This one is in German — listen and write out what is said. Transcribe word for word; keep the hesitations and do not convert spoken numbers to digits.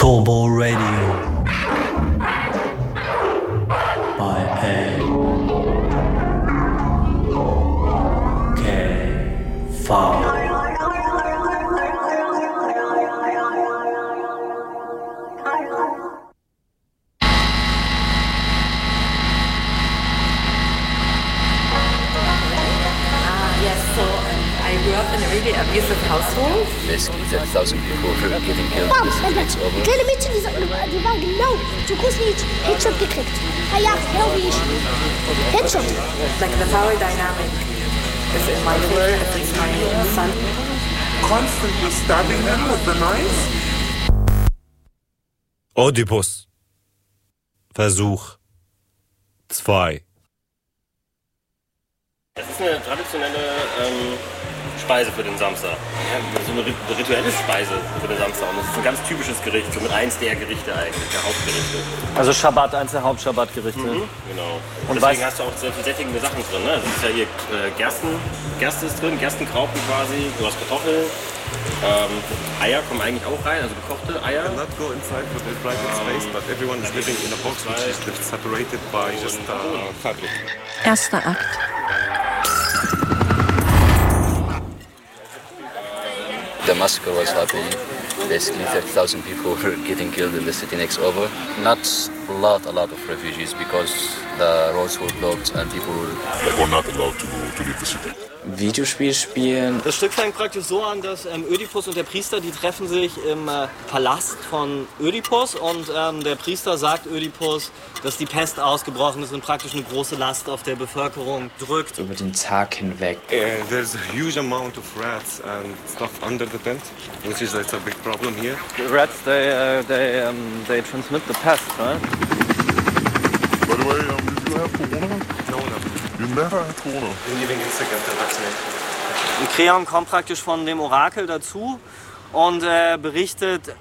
Turbo Radio by A K V. In a really abusive household. Basically, thirty thousand people were getting killed. Bam, This mein is Gott, over. kleine Mädchen, die, sind, die waren genau so groß wie ich. Headshot gekriegt. Ah ja, genau wie ich. Headshot. Like the power dynamic is in my favor against my son. Constantly stabbing him with the knife. Oedipus. Versuch zwei. Das ist eine traditionelle ähm, Speise für den Samstag. Ja, so eine rituelle Speise für den Samstag. Und das ist ein ganz typisches Gericht, so mit eins der Gerichte eigentlich, der Hauptgerichte. Also Schabbat, eins der Hauptschabbatgerichte. Mhm, genau. Und, Und deswegen was? hast du auch sehr viel sättigende Sachen drin. Ne? Das ist ja hier äh, Gersten, Gerste ist drin, Gerstenkraupen quasi, du hast Kartoffeln. Ähm, Eier kommen eigentlich auch rein, also gekochte Eier. You cannot go inside for the private space, but everyone is living in a box which is separated by just uh, fabric. Erster Akt. The massacre was happening. Basically, thirty thousand people were getting killed in the city next over. Not a lot, a lot of refugees because the roads were blocked and people were... were not allowed to, to leave the city. Videospiel spielen. Das Stück fängt praktisch so an, dass ähm, Ödipus und der Priester, die treffen sich im äh, Palast von Ödipus und ähm, der Priester sagt Ödipus, dass die Pest ausgebrochen ist und praktisch eine große Last auf der Bevölkerung drückt. Über den Tag hinweg. Uh, there's a huge amount of rats and stuff under the tent, which is it's a big problem here. The rats, they, uh, they, um, they transmit the pest, right? By the way, um, did you have corona? No, no. You never had corona? You're giving it second vaccination. Und Kreon kommt praktisch von dem Orakel dazu und äh, berichtet,